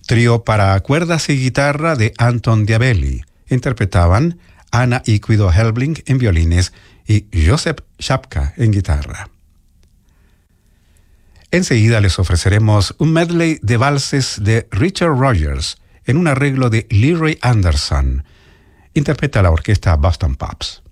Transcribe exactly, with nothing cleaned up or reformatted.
trío para cuerdas y guitarra de Anton Diabelli. Interpretaban Anna y Guido Helbling en violines y Josef Schapka en guitarra. Enseguida les ofreceremos un medley de valses de Richard Rogers en un arreglo de Leroy Anderson. Interpreta la orquesta Boston Pops.